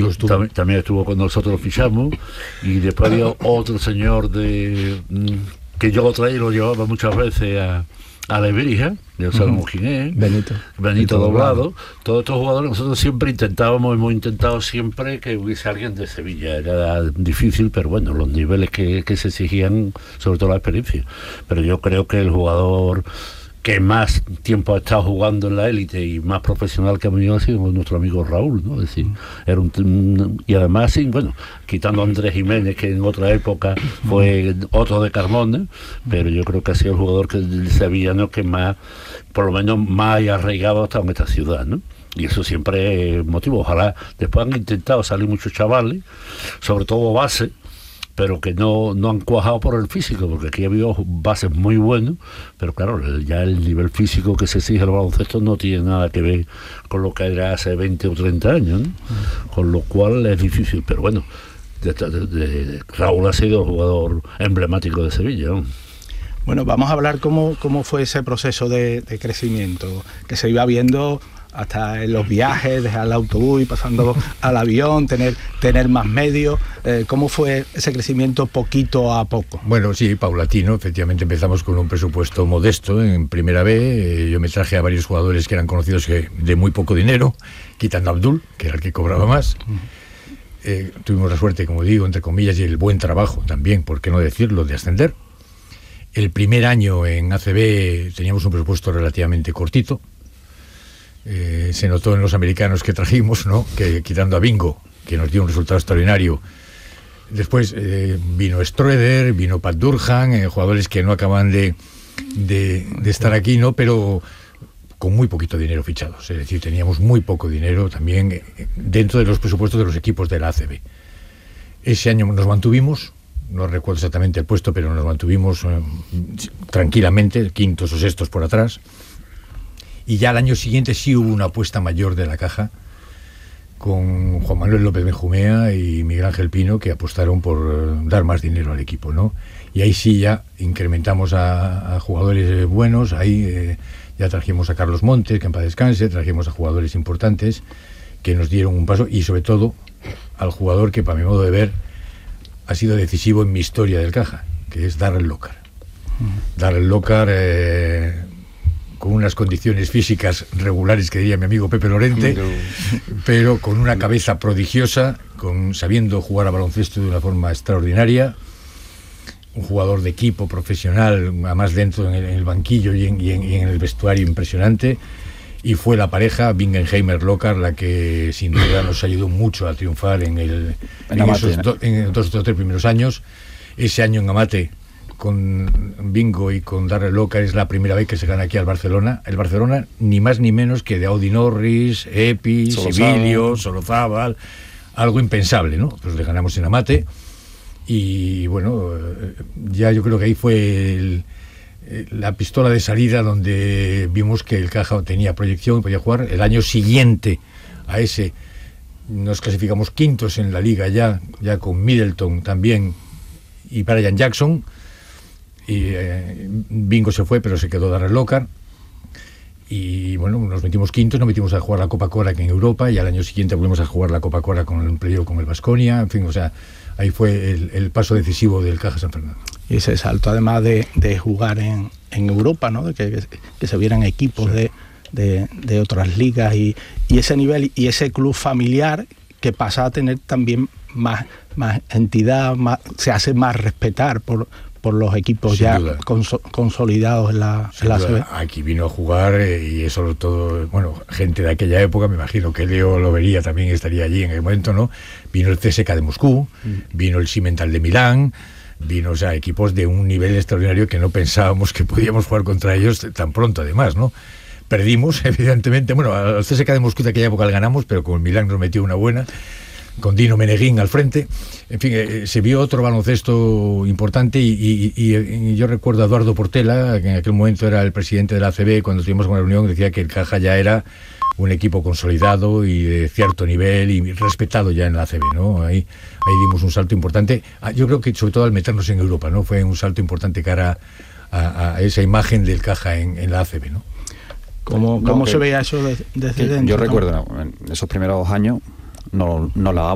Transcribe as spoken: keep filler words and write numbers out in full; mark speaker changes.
Speaker 1: estuvo, estuvo.
Speaker 2: También, también estuvo con nosotros, lo fichamos, y después había otro señor de que yo lo traía y lo llevaba muchas veces a, a la Iberija, ya sabemos uh-huh. quién es,
Speaker 3: Benito.
Speaker 2: Benito, Benito Doblado. Todos estos jugadores, nosotros siempre intentábamos, hemos intentado siempre que hubiese alguien de Sevilla. Era difícil, pero bueno, los niveles que, que se exigían, sobre todo la experiencia. Pero yo creo que el jugador que más tiempo ha estado jugando en la élite y más profesional que ha venido ha sido nuestro amigo Raúl, ¿no? Es decir, era un, un y además, sí, bueno, quitando a Andrés Jiménez, que en otra época fue otro de Carmona, pero yo creo que ha sido el jugador que, el sevillano que más, por lo menos más haya arraigado hasta en esta ciudad, ¿no? Y eso siempre es motivo. Ojalá después han intentado salir muchos chavales, sobre todo base, pero que no, no han cuajado por el físico, porque aquí ha habido bases muy buenos, pero claro, ya el nivel físico que se exige el baloncesto no tiene nada que ver con lo que era hace veinte o treinta años, ¿no? Con lo cual es difícil, pero bueno, de, de, de, Raúl ha sido un jugador emblemático de Sevilla, ¿no?
Speaker 3: Bueno, vamos a hablar cómo, cómo fue ese proceso de, de crecimiento, que se iba viendo hasta en los viajes, dejar el autobús y pasando al avión, tener, tener más medios. Eh, ¿Cómo fue ese crecimiento poquito a poco?
Speaker 1: Bueno, sí, paulatino. Efectivamente empezamos con un presupuesto modesto en primera B. Eh, yo me traje a varios jugadores que eran conocidos que de muy poco dinero, quitando a Abdul, que era el que cobraba más. Eh, tuvimos la suerte, como digo, entre comillas, y el buen trabajo también, por qué no decirlo, de ascender. El primer año en A C B teníamos un presupuesto relativamente cortito. Eh, se notó en los americanos que trajimos, ¿no? Que quitando a Bingo, que nos dio un resultado extraordinario. Después eh, vino Stroeder, vino Pat Durhan, eh, jugadores que no acaban de, de, de estar aquí, ¿no? Pero con muy poquito dinero fichados. Es decir, teníamos muy poco dinero también eh, dentro de los presupuestos de los equipos de la A C B. Ese año nos mantuvimos, no recuerdo exactamente el puesto, pero nos mantuvimos eh, tranquilamente, quintos o sextos por atrás. Y ya al año siguiente sí hubo una apuesta mayor de la Caja con Juan Manuel López Benjumea y Miguel Ángel Pino, que apostaron por dar más dinero al equipo, ¿no? Y ahí sí ya incrementamos a, a jugadores buenos, ahí eh, ya trajimos a Carlos Montes, que en paz descanse, trajimos a jugadores importantes que nos dieron un paso, y sobre todo al jugador que, para mi modo de ver, ha sido decisivo en mi historia del Caja, que es Darrell Lockhart. Uh-huh. Darrell Lockhart... Eh, con unas condiciones físicas regulares, que diría mi amigo Pepe Lorente, no. pero con una cabeza prodigiosa, con sabiendo jugar a baloncesto de una forma extraordinaria, un jugador de equipo profesional, además dentro en el, en el banquillo y en, y, en, y en el vestuario impresionante, y fue la pareja Bingenheimer-Lockhart la que sin duda nos ayudó mucho a triunfar en, el, en, en, esos do, en dos o tres primeros años. Ese año en Amate, con Bingo y con Darrell Lockhart, es la primera vez que se gana aquí al Barcelona. El Barcelona, ni más ni menos que de Audi Norris, Epi, Sibilio, Solozábal, algo impensable, ¿no? Pues le ganamos en Amate, y bueno, ya yo creo que ahí fue el, la pistola de salida donde vimos que el Caja tenía proyección y podía jugar. El año siguiente a ese nos clasificamos quintos en la liga, ya, ya con Middleton también y Brian Jackson. Y eh, Bingo se fue, pero se quedó Darrell Lockhart. Y bueno, nos metimos quintos, nos metimos a jugar la Copa Cora que en Europa, y al año siguiente volvimos a jugar la Copa Cora con el playoff con el Baskonia. En fin, o sea, ahí fue el, el paso decisivo del Caja San Fernando.
Speaker 3: Y ese salto, además de, de jugar en, en Europa, ¿no? De que, que se vieran equipos sí. de, de, de otras ligas, y, y ese nivel y ese club familiar que pasa a tener también más, más entidad, más, se hace más respetar por por los equipos sin ya cons- consolidados en la, en la A C B.
Speaker 1: Aquí vino a jugar eh, y eso todo, bueno, gente de aquella época, me imagino que Leo lo vería, también estaría allí en el momento, ¿no? Vino el C S K de Moscú, mm. vino el Cimental de Milán, vino, o sea, equipos de un nivel extraordinario que no pensábamos que podíamos jugar contra ellos tan pronto, además, ¿no? Perdimos, evidentemente, bueno, al C S K de Moscú de aquella época le ganamos, pero con el Milán nos metió una buena, con Dino Meneguín al frente. En fin, eh, se vio otro baloncesto importante, y, y, y, y yo recuerdo a Eduardo Portela, que en aquel momento era el presidente de la A C B, cuando estuvimos con la reunión, decía que el Caja ya era un equipo consolidado y de cierto nivel y respetado ya en la A C B, ¿no? Ahí, ahí dimos un salto importante. Yo creo que sobre todo al meternos en Europa, ¿no? Fue un salto importante cara a, a esa imagen del Caja en, en la A C B, ¿no?
Speaker 3: ¿Cómo, cómo no, se veía eso desde de dentro?
Speaker 4: Yo recuerdo, ¿no? En esos primeros años no, no la